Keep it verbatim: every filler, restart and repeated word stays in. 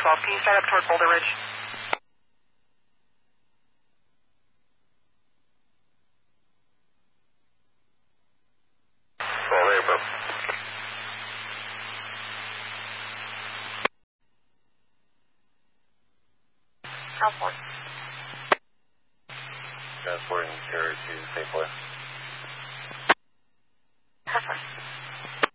twelve. Can you start up toward Boulder Ridge? twelve April. Transport. Transporting carrier to Saint Boy.